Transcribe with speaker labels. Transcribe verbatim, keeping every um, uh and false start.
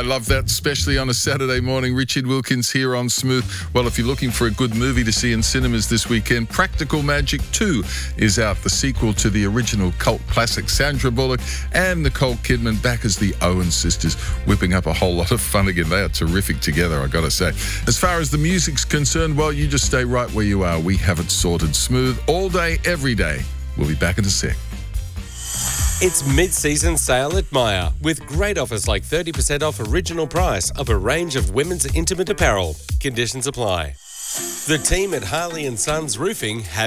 Speaker 1: love that, especially on a Saturday morning. Richard Wilkins here on Smooth. Well, if you're looking for a good movie to see in cinemas this weekend, Practical Magic two is out, the sequel to the original cult classic. Sandra Bullock and Nicole Kidman back as the Owen sisters, whipping up a whole lot of fun again. They are terrific together, I gotta say. As far as the music's concerned, well, you just stay right where you are. We have it sorted. Smooth all day, every day. We'll be back in a sec.
Speaker 2: It's mid-season sale at Myer, with great offers like thirty percent off original price of a range of women's intimate apparel. Conditions apply. The team at Harley and Sons Roofing have